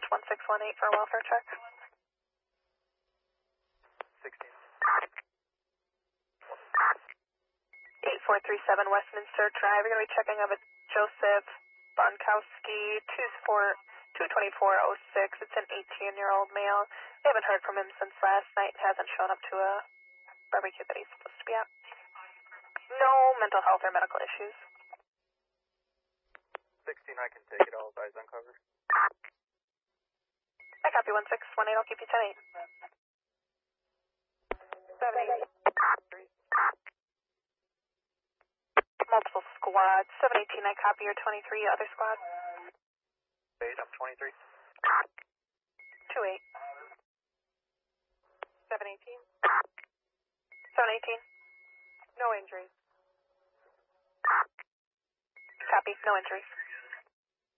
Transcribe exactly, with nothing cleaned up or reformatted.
one six one eight for a welfare check. sixteen. eight four three seven Westminster Drive. We're going to be checking of a Joseph Bonkowski, two twenty-four oh six. It's an eighteen-year-old male. We haven't heard from him since last night. Hasn't shown up to a barbecue that he's supposed to be at. No mental health or medical issues. sixteen, I can take it. All eyes uncovered. I copy one six one eight. I'll keep you ten eight. seven eight. Multiple squads. seven eighteen, I copy your twenty-three. Other squad. eight, I'm twenty-three. two eight. seven eighteen. seven eighteen. No injuries. Copy. No injuries.